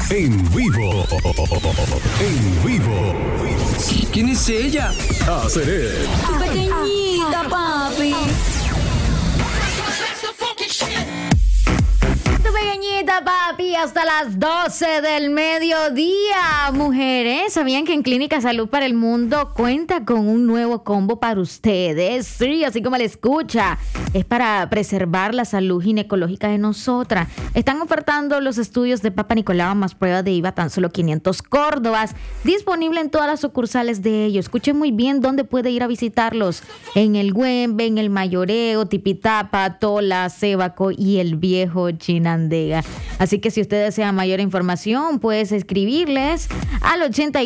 En vivo. En vivo. ¿Quién es ella? Seré. Tu pequeñita, papi. Tu pequeñita, papi, hasta las 12 del mediodía. Mujeres, ¿sabían que en Clínica Salud para el Mundo cuenta con un nuevo combo para ustedes? Sí, así como le escucha. Es para preservar la salud ginecológica de nosotras. Están ofertando los estudios de Papa Nicolau más pruebas de IVA, tan solo 500 córdobas. Disponible en todas las sucursales de ellos. Escuchen muy bien dónde puede ir a visitarlos. En el Güembe, en el Mayoreo, Tipitapa, Tola, Sébaco y el Viejo Chinandega. Así que si usted desea mayor información, puedes escribirles al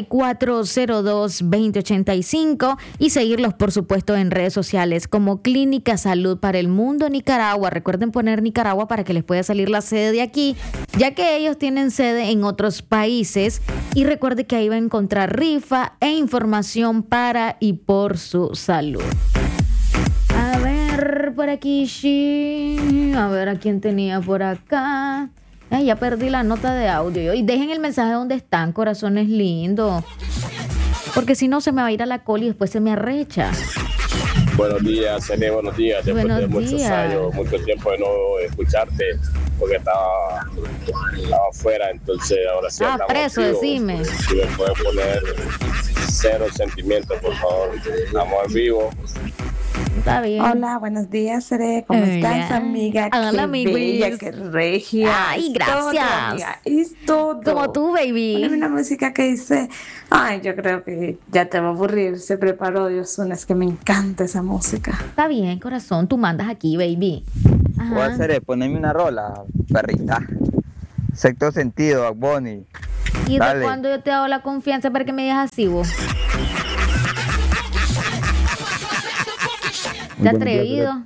8402-2085 y seguirlos, por supuesto, en redes sociales como Clínica Salud para el Mundo Nicaragua. Recuerden poner Nicaragua para que les pueda salir la sede de aquí, ya que ellos tienen sede en otros países. Y recuerde que ahí va a encontrar rifa e información para y por su salud. A ver, por aquí, sí. A ver a quién tenía por acá. Ay, ya perdí la nota de audio. Y dejen el mensaje donde están, corazones lindos. Porque si no, se me va a ir a la cola y después se me arrecha. Buenos días, Cené, buenos días. Después Buenos de muchos días. años, mucho tiempo de no escucharte, porque estaba afuera, entonces ahora sí andamos preso, activos. decime. Si me pueden poner cero sentimientos, por favor. Estamos en vivo. Está bien. Hola, buenos días, Sere. ¿Cómo estás, Hola. amiga? Hola, Qué amiguis. bella, qué regia. Ay, Es gracias. todo, amiga, es todo. Como tú, baby. Poneme una música que dice, ay, yo creo que ya te va a aburrir. Se preparó Dios una, es que me encanta esa música. Está bien, corazón. Tú mandas aquí, baby. Voy a hacer, poneme una rola, perrita. Sexto sentido, Bad Bunny. ¿Y de Dale. cuándo yo te he dado la confianza para que me digas así, vos? ¿Te has atrevido?